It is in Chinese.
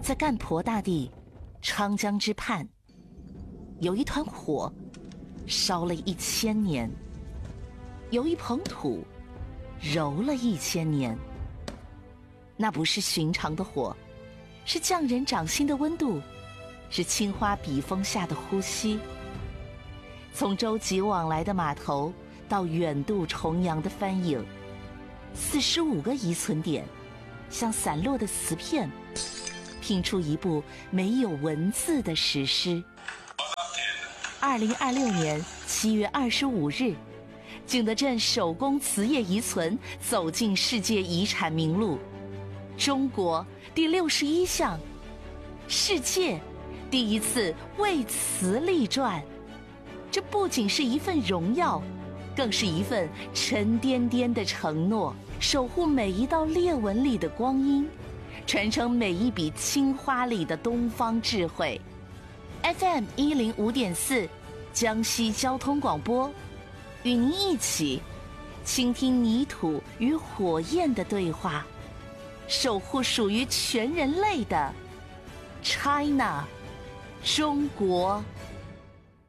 在干婆大地昌江之畔，有一团火烧了1000年，有一捧土揉了1000年。那不是寻常的火，是匠人掌心的温度，是青花笔锋下的呼吸。从舟楫往来的码头到远渡重洋的帆影，45个遗存点像散落的瓷片，拼出一部没有文字的史诗。2026年7月25日，景德镇手工瓷业遗存走进世界遗产名录，中国第61项，世界第一次为瓷立传。这不仅是一份荣耀，更是一份沉甸甸的承诺，守护每一道裂纹里的光阴，传承每一笔青花里的东方智慧。FM 105.4江西交通广播，与您一起倾听泥土与火焰的对话，守护属于全人类的 China 中国。